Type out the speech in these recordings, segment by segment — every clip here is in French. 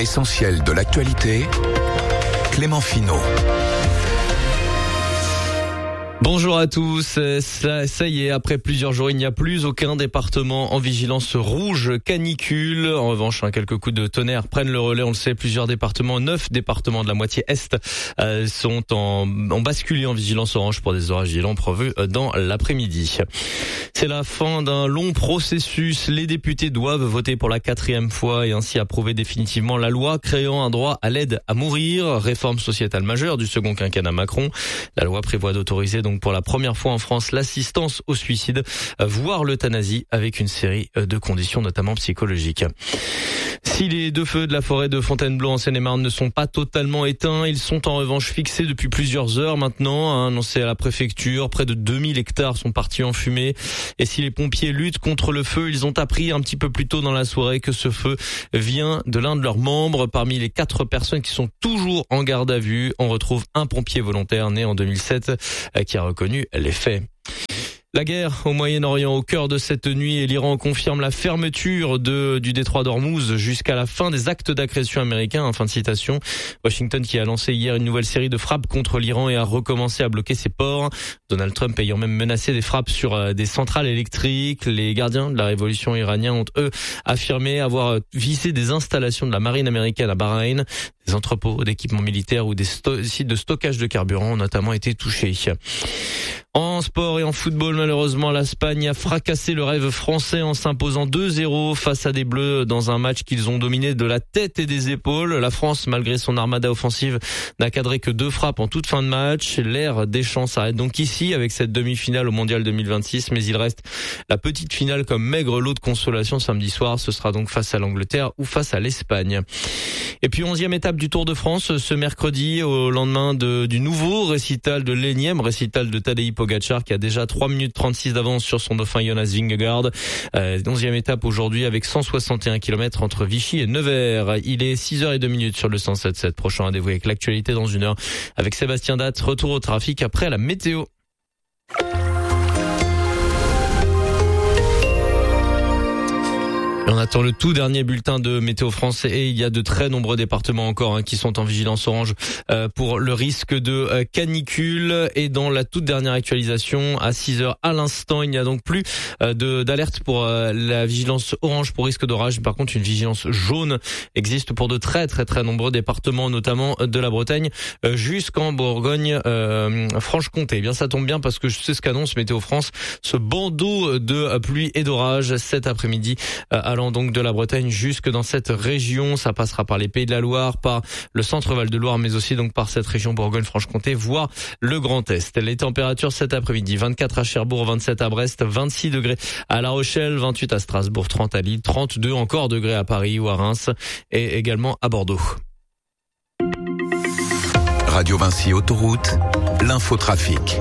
L'essentiel de l'actualité, Clément Finot. Bonjour à tous, ça y est, après plusieurs jours, il n'y a plus aucun département en vigilance rouge canicule. En revanche, quelques coups de tonnerre prennent le relais, on le sait, 9 départements de la moitié est ont basculé en vigilance orange pour des orages violents prévus dans l'après-midi. C'est la fin d'un long processus. Les députés doivent voter pour la 4e fois et ainsi approuver définitivement la loi créant un droit à l'aide à mourir, réforme sociétale majeure du second quinquennat Macron. La loi prévoit d'autoriser donc pour la première fois en France l'assistance au suicide, voire l'euthanasie avec une série de conditions notamment psychologiques. Si les deux feux de la forêt de Fontainebleau en Seine-et-Marne ne sont pas totalement éteints, ils sont en revanche fixés depuis plusieurs heures maintenant, annoncé à la préfecture. Près de 2000 hectares sont partis en fumée. Et si les pompiers luttent contre le feu, ils ont appris un petit peu plus tôt dans la soirée que ce feu vient de l'un de leurs membres. Parmi les 4 personnes qui sont toujours en garde à vue, on retrouve un pompier volontaire né en 2007 qui a reconnu les faits. La guerre au Moyen-Orient au cœur de cette nuit et l'Iran confirme la fermeture du détroit d'Ormuz jusqu'à la fin des actes d'agression américains. Fin de citation. Washington qui a lancé hier une nouvelle série de frappes contre l'Iran et a recommencé à bloquer ses ports. Donald Trump ayant même menacé des frappes sur des centrales électriques. Les gardiens de la révolution iranienne ont eux affirmé avoir visé des installations de la marine américaine à Bahreïn. Des entrepôts d'équipements militaires ou des sites de stockage de carburant ont notamment été touchés. En sport et en football, malheureusement, l'Espagne a fracassé le rêve français en s'imposant 2-0 face à des Bleus dans un match qu'ils ont dominé de la tête et des épaules. La France, malgré son armada offensive, n'a cadré que 2 frappes en toute fin de match. L'ère Deschamps s'arrête donc ici avec cette demi-finale au Mondial 2026, mais il reste la petite finale comme maigre lot de consolation samedi soir. Ce sera donc face à l'Angleterre ou face à l'Espagne. Et puis 11e étape du Tour de France ce mercredi au lendemain du nouveau récital de l'énième récital de Tadej Pogacar qui a déjà 3 minutes 36 d'avance sur son dauphin Jonas Vingegaard. 11e étape aujourd'hui avec 161 km entre Vichy et Nevers. Il est 6h02 sur le 107.7. Prochain rendez-vous avec l'actualité dans 1 heure avec Sébastien Datt. Retour au trafic après la météo. On attend le tout dernier bulletin de Météo France et il y a de très nombreux départements encore qui sont en vigilance orange pour le risque de canicule. Et dans la toute dernière actualisation, à 6h à l'instant, il n'y a donc plus d'alerte pour la vigilance orange pour risque d'orage. Par contre, une vigilance jaune existe pour de très très très nombreux départements, notamment de la Bretagne jusqu'en Bourgogne, Franche-Comté. Eh bien, ça tombe bien parce que c'est ce qu'annonce Météo France, ce bandeau de pluie et d'orage cet après-midi allant donc de la Bretagne jusque dans cette région. Ça passera par les Pays de la Loire, par le centre Val de Loire, mais aussi donc par cette région Bourgogne-Franche-Comté, voire le Grand Est. Les températures cet après-midi, 24 à Cherbourg, 27 à Brest, 26 degrés à La Rochelle, 28 à Strasbourg, 30 à Lille, 32 encore degrés à Paris ou à Reims et également à Bordeaux. Radio Vinci Autoroute, l'infotrafic.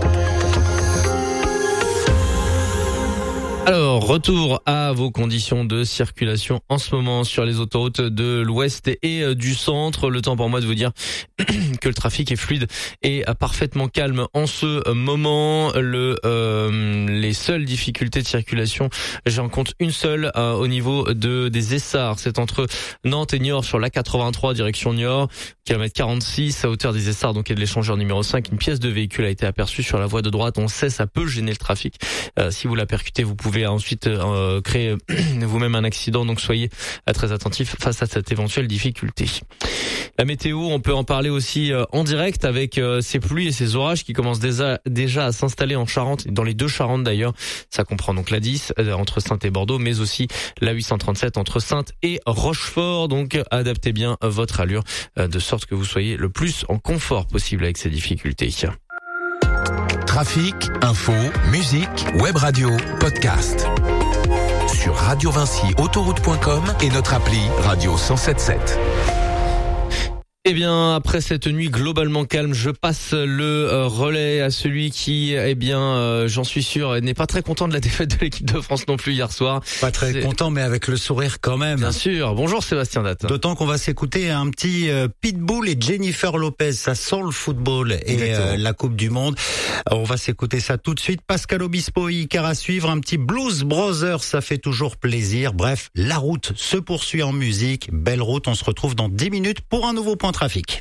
Alors, retour à vos conditions de circulation en ce moment sur les autoroutes de l'Ouest et du Centre. Le temps pour moi de vous dire que le trafic est fluide et parfaitement calme en ce moment. Les seules difficultés de circulation, j'en compte une seule au niveau des Essarts. C'est entre Nantes et Niort sur l'A83 direction Niort, kilomètre 46 à hauteur des Essarts, donc et de l'échangeur numéro 5. Une pièce de véhicule a été aperçue sur la voie de droite. On sait, ça peut gêner le trafic. Si vous la percutez, vous pouvez ensuite créer vous-même un accident, donc soyez très attentifs face à cette éventuelle difficulté. La météo, on peut en parler aussi en direct avec ces pluies et ces orages qui commencent déjà à s'installer en Charente, dans les 2 Charentes d'ailleurs. Ça comprend donc la 10 entre Saintes et Bordeaux, mais aussi la 837 entre Saintes et Rochefort. Donc adaptez bien votre allure de sorte que vous soyez le plus en confort possible avec ces difficultés. Trafic, info, musique, web radio, podcast. Sur radiovinciautoroute.com et notre appli Radio 107.7. Eh bien, après cette nuit globalement calme, je passe le relais à celui qui, j'en suis sûr, n'est pas très content de la défaite de l'équipe de France non plus hier soir. Pas très content, mais avec le sourire quand même. Bien sûr. Bonjour Sébastien Datte. D'autant qu'on va s'écouter un petit Pitbull et Jennifer Lopez. Ça sent le football et la Coupe du Monde. On va s'écouter ça tout de suite. Pascal Obispo et Icar à suivre. Un petit Blues Brothers, ça fait toujours plaisir. Bref, la route se poursuit en musique. Belle route. On se retrouve dans 10 minutes pour un nouveau point trafic.